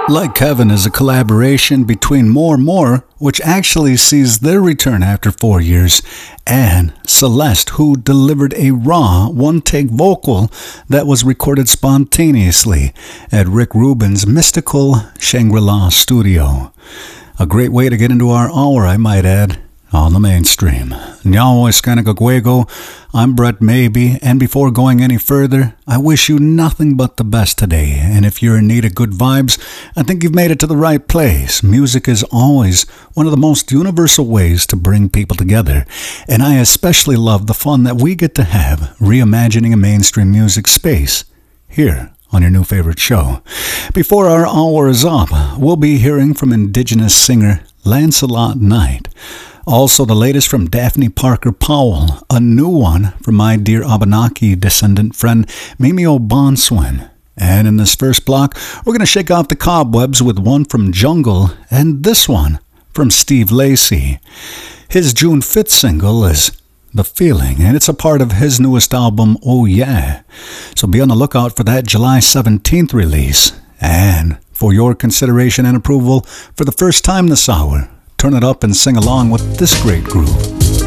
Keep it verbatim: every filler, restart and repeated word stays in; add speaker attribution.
Speaker 1: Like Heaven is a collaboration between More More, which actually sees their return after four years, and Celeste, who delivered a raw, one-take vocal that was recorded spontaneously at Rick Rubin's mystical Shangri-La studio. A great way to get into our hour, I might add, on the mainstream. Nyawo Eskanagagwego, I'm Brett Maybe, and before going any further, I wish you nothing but the best today, and if you're in need of good vibes, I think you've made it to the right place. Music is always one of the most universal ways to bring people together, and I especially love the fun that we get to have reimagining a mainstream music space here on your new favorite show. Before our hour is up, we'll be hearing from Indigenous singer Lancelot Knight. Also, the latest from Daphne Parker Powell, a new one from my dear Abenaki descendant friend Mimi O'Bonswin. And in this first block, we're going to shake off the cobwebs with one from Jungle and this one from Steve Lacy. His June fifth single is The Feeling, and it's a part of his newest album, Oh Yeah. So be on the lookout for that July seventeenth release. And for your consideration and approval, for the first time this hour, turn it up and sing along with this great groove.